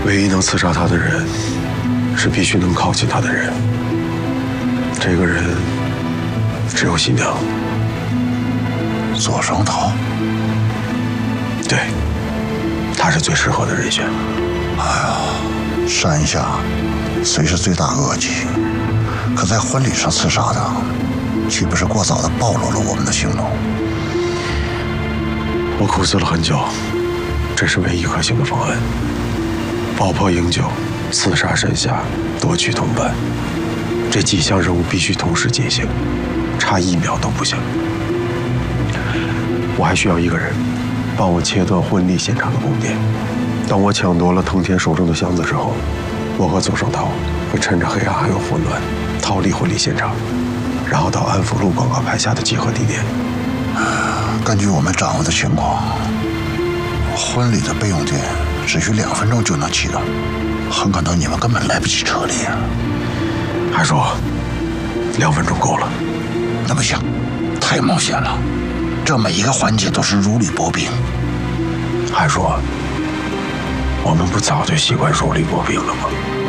唯一能刺杀他的人，是必须能靠近他的人。这个人只有新娘。 左生桃。 对，他是最适合的人选。 哎呀，山下虽是罪大恶极，可在婚礼上刺杀的，岂不是过早的暴露了我们的行踪？ 我苦思了很久，这是唯一可行的方案。爆破营救，刺杀山下，夺取同伴，这几项任务必须同时进行，差1秒都不行。我还需要一个人，帮我切断婚礼现场的供电。当我抢夺了藤田手中的箱子之后，我和左生桃会趁着黑暗还有混乱，逃离婚礼现场，然后到安福路广告牌下的集合地点。 根据我们掌握的情况，婚礼的备用电只需2分钟就能启动，很可能你们根本来不及撤离。 还说2分钟够了？ 那不行，太冒险了，这每一个环节都是如履薄冰。 还说我们不早就习惯如履薄冰了吗？